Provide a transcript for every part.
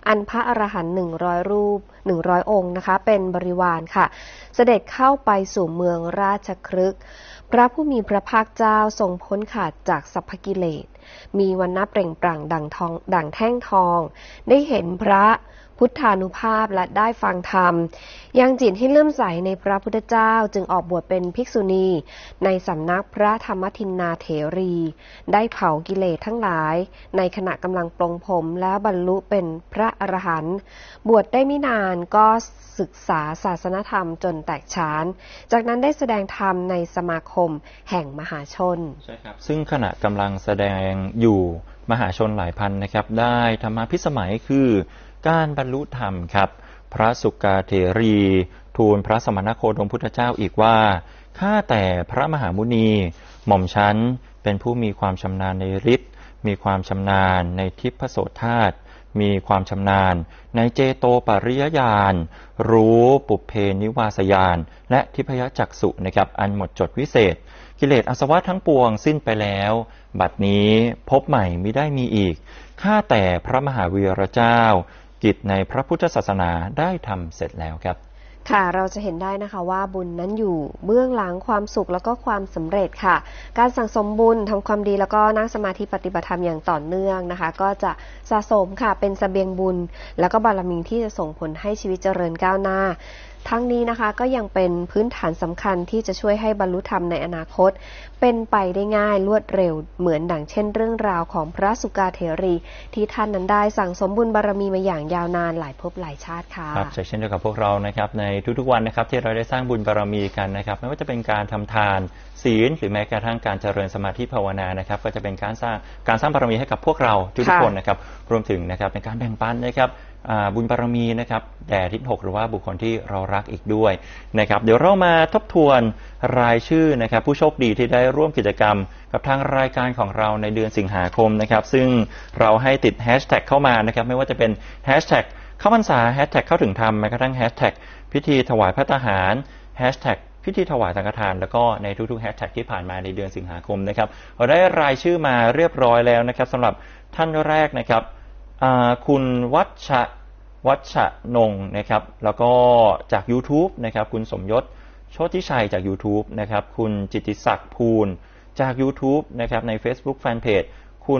อันพระอรหันต์100 รูป100 องค์นะคะเป็นบริวารค่ะเสด็จเข้าไปสู่เมืองราชคฤห์พระผู้มีพระภาคเจ้าทรงพ้นขาดจากสัพพกิเลสมีวรรณะเปล่งปลั่งดั่งแท่งทองได้เห็นพระพุทธานุภาพและได้ฟังธรรมยังจิตให้เลื่อมใสในพระพุทธเจ้าจึงออกบวชเป็นภิกษุณีในสำนักพระธรรมทินนาเถรีได้เผากิเลสทั้งหลายในขณะกำลังปลงผมแล้วบรรลุเป็นพระอรหันต์บวชได้ไม่นานก็ศึกษาศาสนธรรมจนแตกฉานจากนั้นได้แสดงธรรมในสมาคมแห่งมหาชนใช่ครับซึ่งขณะกำลังแสดงอยู่มหาชนหลายพันนะครับได้ธรรมพิสมัยคือการบรรลุธรรมครับพระสุกาเถรีทูลพระสมณโคดมพุทธเจ้าอีกว่าข้าแต่พระมหามุนีหม่อมฉันเป็นผู้มีความชำนาญในฤทธิ์มีความชำนาญในทิพโสธาตุมีความชำนาญในเจโตปริยญาณรู้ปุพเพนิวาสญาณและทิพยจักษุนะครับอันหมดจดวิเศษกิเลสอาสวะทั้งปวงสิ้นไปแล้วบัดนี้พบใหม่มิได้มีอีกข้าแต่พระมหาวีระเจ้ากิจในพระพุทธศาสนาได้ทำเสร็จแล้วครับค่ะเราจะเห็นได้นะคะว่าบุญนั้นอยู่เบื้องหลังความสุขแล้วก็ความสำเร็จค่ะการสั่งสมบุญทำความดีแล้วก็นั่งสมาธิปฏิบัติธรรมอย่างต่อเนื่องนะคะก็จะสะสมค่ะเป็นเสบียงบุญแล้วก็บารมีที่จะส่งผลให้ชีวิตเจริญก้าวหน้าทั้งนี้นะคะก็ยังเป็นพื้นฐานสำคัญที่จะช่วยให้บรรลุธรรมในอนาคตเป็นไปได้ง่ายรวดเร็วเหมือนดังเช่นเรื่องราวของพระสุกาเถรีที่ท่านนั้นได้สั่งสมบุญบารมีมาอย่างยาวนานหลายภพหลายชาติค่ะครับเช่นเดียวกับพวกเรานะครับในทุกๆวันนะครับที่เราได้สร้างบุญบารมีกันนะครับไม่ว่าจะเป็นการทำทานศีลหรือแม้กระทั่งการเจริญสมาธิภาวนานะครับก็จะเป็นการสร้างบารมีให้กับพวกเราทุกๆคนนะครับรวมถึงนะครับในการแบ่งปันนะครับบุญบารมีนะครับแด่ทิศ6หรือว่าบุคคลที่เรารักอีกด้วยนะครับเดี๋ยวเรามาทบทวนรายชื่อนะครับผู้โชคดีที่ได้ร่วมกิจกรรมกับทางรายการของเราในเดือนสิงหาคมนะครับซึ่งเราให้ติดแฮชแท็กเข้ามานะครับไม่ว่าจะเป็นแฮชแท็กเข้าพรรษาแฮชแท็กเข้าถึงธรรมแม้กระทั่งแฮชแท็กพิธีถวายพระทหารแฮชแท็กพิธีถวายสังฆทานแล้วก็ในทุกๆแฮชแท็กที่ผ่านมาในเดือนสิงหาคมนะครับเราได้รายชื่อมาเรียบร้อยแล้วนะครับสำหรับท่านแรกนะครับคุณวัชนงนะครับแล้วก็จาก YouTube นะครับคุณสมยศโชติชัยจาก YouTube นะครับคุณจิตติศักดิ์ภูลจาก YouTube นะครับใน Facebook Fanpage คุณ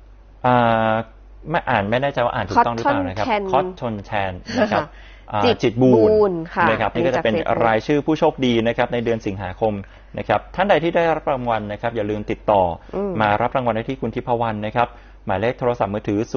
ไม่แน่ใจว่าอ่านถูกต้องหรือเปล่านะครับคอตชนแชนนะครับจิตบูรณ์นะครับนี่ก็จะเป็นรายชื่อผู้โชคดีนะครับในเดือนสิงหาคมนะครับท่านใดที่ได้รับรางวัลนะครับอย่าลืมติดต่อมารับรางวัลได้ที่คุณทิพวรรณนะครับหมายเลขโทรศัพท์มือถือ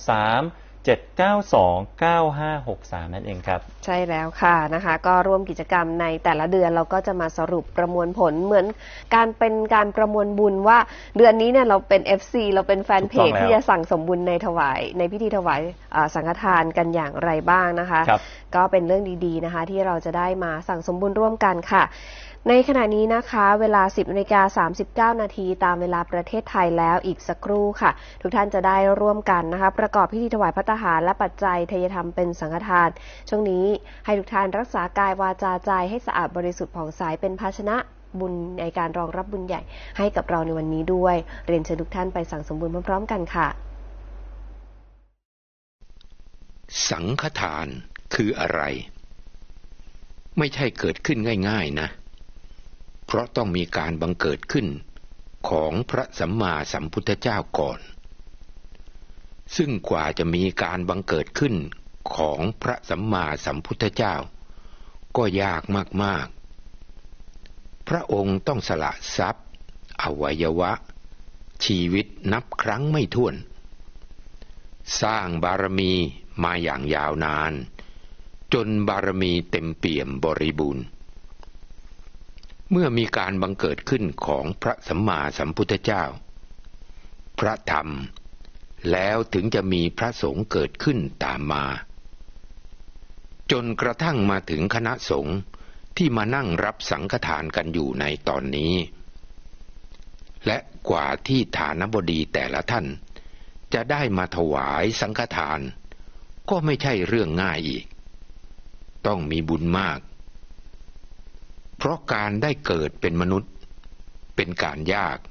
063-792-9563นั่นเองครับใช่แล้วค่ะนะคะก็ร่วมกิจกรรมในแต่ละเดือนเราก็จะมาสรุปประมวลผลเหมือนการประมวลบุญว่าเดือนนี้เนี่ยเราเป็น FC เราเป็นแฟนเพจที่จะสั่งสมบุญในพิธีถวายสังฆทานกันอย่างไรบ้างนะคะก็เป็นเรื่องดีๆนะคะที่เราจะได้มาสั่งสมบุญร่วมกันค่ะในขณะนี้นะคะเวลา 10:39 นาทีตามเวลาประเทศไทยแล้วอีกสักครู่ค่ะทุกท่านจะได้ร่วมกันนะคะประกอบพิธีถวายพระทหารและปัจจัยทายธรรมเป็นสังฆทานช่วงนี้ให้ทุกท่านรักษากายวาจาใจให้สะอาดบริสุทธิ์ผ่องใสเป็นภาชนะบุญในการรองรับบุญใหญ่ให้กับเราในวันนี้ด้วยเรียนเชิญทุกท่านไปสั่งสมบุญพร้อมๆกันค่ะสังฆทานคืออะไรไม่ใช่เกิดขึ้นง่ายๆนะเพราะต้องมีการบังเกิดขึ้นของพระสัมมาสัมพุทธเจ้าก่อนซึ่งกว่าจะมีการบังเกิดขึ้นของพระสัมมาสัมพุทธเจ้าก็ยากมากๆพระองค์ต้องสละทรัพย์อวัยวะชีวิตนับครั้งไม่ถ้วนสร้างบารมีมาอย่างยาวนานจนบารมีเต็มเปี่ยมบริบูรณ์เมื่อมีการบังเกิดขึ้นของพระสัมมาสัมพุทธเจ้าพระธรรมแล้วถึงจะมีพระสงฆ์เกิดขึ้นตามมาจนกระทั่งมาถึงคณะสงฆ์ที่มานั่งรับสังฆทานกันอยู่ในตอนนี้และกว่าที่ฐานบดีแต่ละท่านจะได้มาถวายสังฆทานก็ไม่ใช่เรื่องง่ายอีกต้องมีบุญมากเพราะการได้เกิดเป็นมนุษย์เป็นการยาก